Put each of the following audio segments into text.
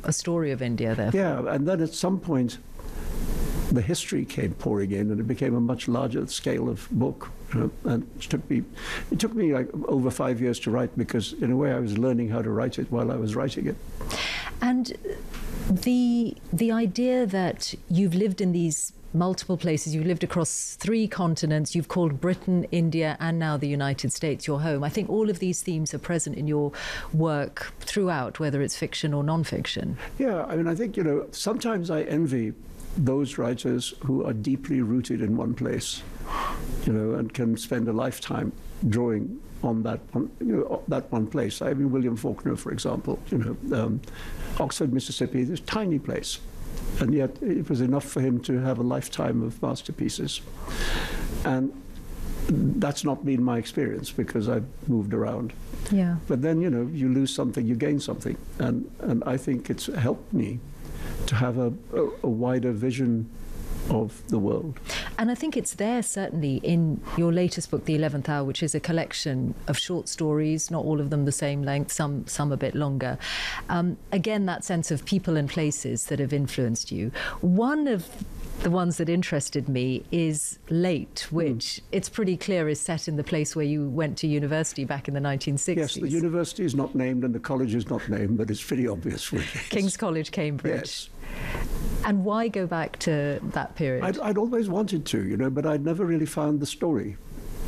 a story of India, therefore. Yeah, and then at some point, the history came pouring in, and it became a much larger scale of book. And it took me like over 5 years to write, because in a way I was learning how to write it while I was writing it. And the idea that you've lived in these multiple places, you've lived across 3 continents, you've called Britain, India, and now the United States your home. I think all of these themes are present in your work throughout, whether it's fiction or non-fiction. Yeah, I mean, I think, sometimes I envy those writers who are deeply rooted in one place, and can spend a lifetime drawing on that one place. I mean, William Faulkner, for example, Oxford, Mississippi, this tiny place, and yet it was enough for him to have a lifetime of masterpieces. And that's not been my experience, because I've moved around. Yeah. But then, you lose something, you gain something, and I think it's helped me to have a wider vision of the world. And I think it's there, certainly, in your latest book, The 11th Hour, which is a collection of short stories, not all of them the same length, some a bit longer. Again, that sense of people and places that have influenced you. One of the ones that interested me is Late, which it's pretty clear is set in the place where you went to university back in the 1960s. Yes, the university is not named and the college is not named, but it's pretty obvious. King's College, Cambridge. Yes. And why go back to that period? I'd always wanted to, but I'd never really found the story.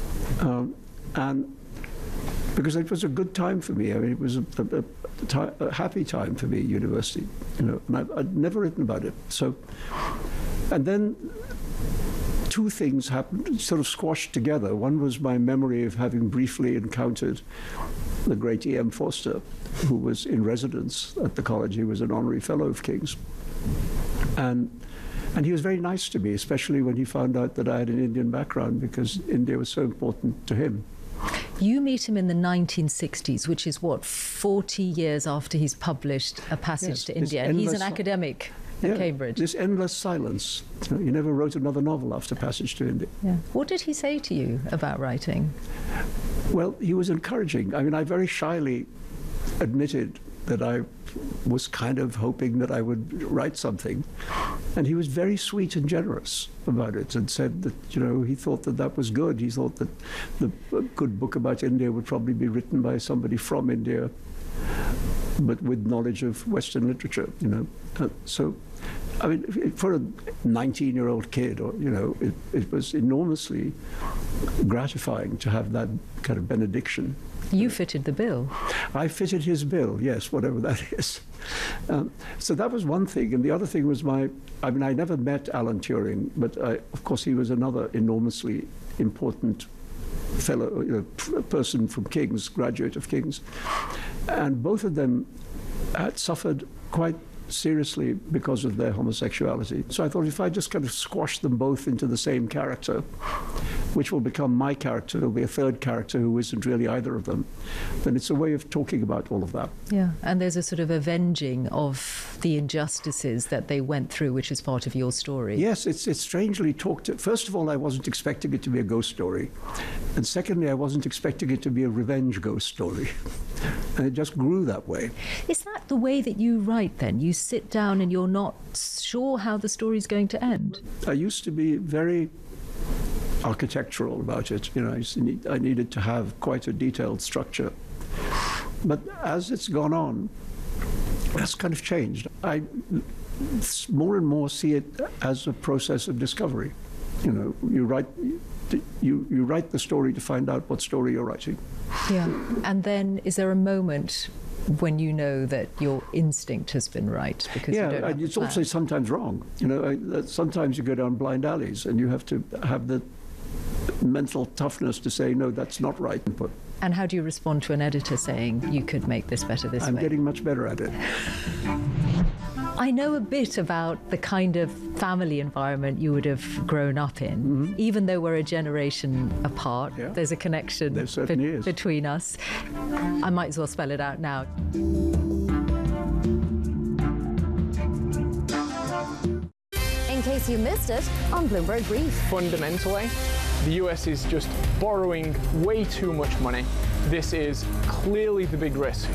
And because it was a good time for me. I mean, it was a happy time for me, university, and I'd never written about it. So, and then 2 things happened, sort of squashed together. One was my memory of having briefly encountered the great E.M. Forster, who was in residence at the college. He was an honorary fellow of King's. And he was very nice to me, especially when he found out that I had an Indian background, because India was so important to him. You meet him in the 1960s, which is, 40 years after he's published A Passage to India. And he's an academic at Cambridge. This endless silence. He never wrote another novel after Passage to India. Yeah. What did he say to you about writing? Well, he was encouraging. I mean, I very shyly admitted that I was kind of hoping that I would write something. And he was very sweet and generous about it, and said that, he thought that that was good. He thought that a good book about India would probably be written by somebody from India, but with knowledge of Western literature, So, I mean, for a 19-year-old kid, it was enormously gratifying to have that kind of benediction. You fitted the bill. I fitted his bill, yes, whatever that is. So that was one thing. And the other thing was I never met Alan Turing, but of course he was another enormously important fellow, person from King's, graduate of King's. And both of them had suffered quite seriously because of their homosexuality. So I thought, if I just kind of squash them both into the same character, which will become my character, there'll be a third character who isn't really either of them, then it's a way of talking about all of that. Yeah, and there's a sort of avenging of the injustices that they went through, which is part of your story. Yes, it's strangely talked. First of all, I wasn't expecting it to be a ghost story. And secondly, I wasn't expecting it to be a revenge ghost story. And it just grew that way. Is that the way that you write, then? You sit down and you're not sure how the story's going to end? I used to be very architectural about it. I needed to have quite a detailed structure. But as it's gone on, that's kind of changed. I more and more see it as a process of discovery. You write the story to find out what story you're writing. Yeah. And then is there a moment when you know that your instinct has been right? Because you don't have it's also sometimes wrong. Sometimes you go down blind alleys and you have to have the mental toughness to say, no, that's not right. And how do you respond to an editor saying, you could make this better this way? I'm getting much better at it. I know a bit about the kind of family environment you would have grown up in. Mm-hmm. Even though we're a generation apart, there's a connection between us. I might as well spell it out now. In case you missed it on Bloomberg Brief. Fundamentally, the US is just borrowing way too much money. This is clearly the big risk